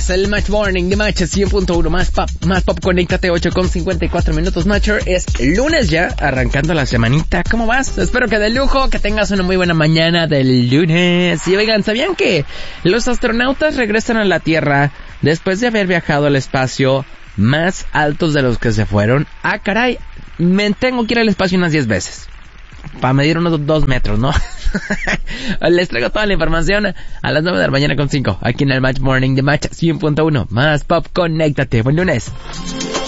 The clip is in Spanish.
lunes, el Match Morning de Match 100.1, más pop, conéctate, 8:54 Matcher. Es lunes ya, arrancando la semanita. ¿Cómo vas? Espero que de lujo, que tengas una muy buena mañana del lunes. Y oigan, ¿sabían que los astronautas regresan a la Tierra después de haber viajado al espacio más altos de los que se fueron? Ah, caray, me tengo que ir al espacio unas 10 veces. Para medir unos 2 metros, ¿no? Les traigo toda la información a las 9 de la mañana con 5, aquí en el Match Morning de Match 100.1. Más pop, conéctate. Buen lunes.